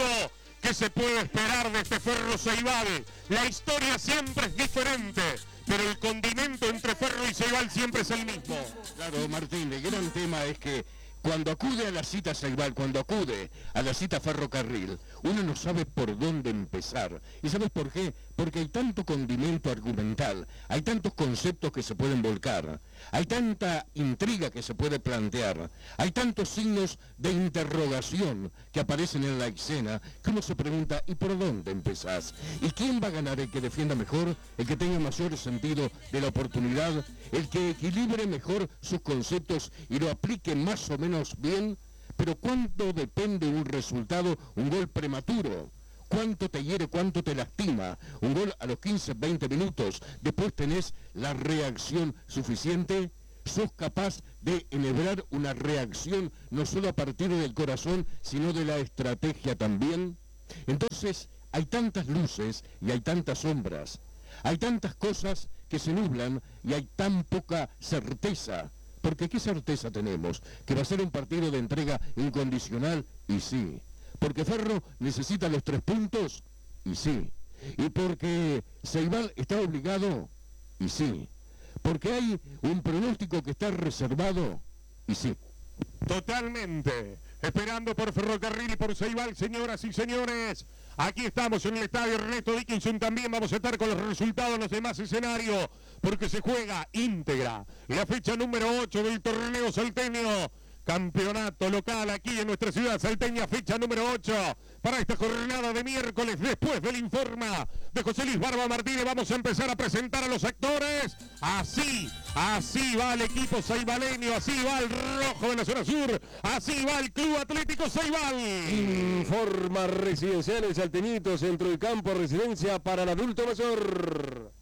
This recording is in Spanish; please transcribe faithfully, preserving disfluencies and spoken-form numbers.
¿Qué se puede esperar de este Ferro Ceibal? La historia siempre es diferente, pero el condimento entre Ferro y Ceibal siempre es el mismo. Claro, Martín, el gran tema es que cuando acude a la cita Ceibal, cuando acude a la cita Ferrocarril, uno no sabe por dónde empezar. ¿Y sabes por qué? Porque hay tanto condimento argumental, hay tantos conceptos que se pueden volcar, hay tanta intriga que se puede plantear, hay tantos signos de interrogación que aparecen en la escena, que uno se pregunta, ¿y por dónde empezás? ¿Y quién va a ganar? ¿El que defienda mejor? ¿El que tenga mayor sentido de la oportunidad? ¿El que equilibre mejor sus conceptos y lo aplique más o menos bien? Pero ¿cuánto depende un resultado, un gol prematuro? ¿Cuánto te hiere, cuánto te lastima? Un gol a los quince, veinte minutos, después tenés la reacción suficiente. ¿Sos capaz de enhebrar una reacción no solo a partir del corazón, sino de la estrategia también? Entonces, hay tantas luces y hay tantas sombras. Hay tantas cosas que se nublan y hay tan poca certeza. Porque ¿qué certeza tenemos? ¿Que va a ser un partido de entrega incondicional? Y sí. ¿Porque Ferro necesita los tres puntos? Y sí. ¿Y porque Ceibal está obligado? Y sí. ¿Porque hay un pronóstico que está reservado? Y sí. Totalmente. Esperando por Ferrocarril y por Ceibal, señoras y señores. Aquí estamos en el estadio Ernesto Dickinson. También vamos a estar con los resultados en los demás escenarios, porque se juega íntegra la fecha número ocho del torneo salteño. Campeonato local aquí en nuestra ciudad salteña, fecha número ocho para esta jornada de miércoles. Después del informa de José Luis Barba Martínez, vamos a empezar a presentar a los actores. Así, así va el equipo ceibaleño, así va el rojo de la zona sur, así va el Club Atlético Ceibal. Informa Residenciales Salteñito, centro de campo, residencia para el adulto mayor.